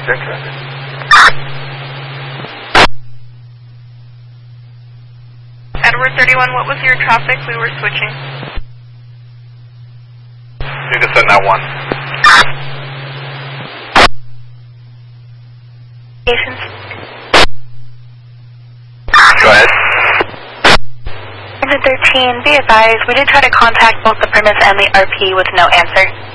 Interesting. Edward 31, what was your traffic? We were switching. You can send that one. Go ahead. Edward 13, be advised, we did try to contact both the premise and the RP with no answer.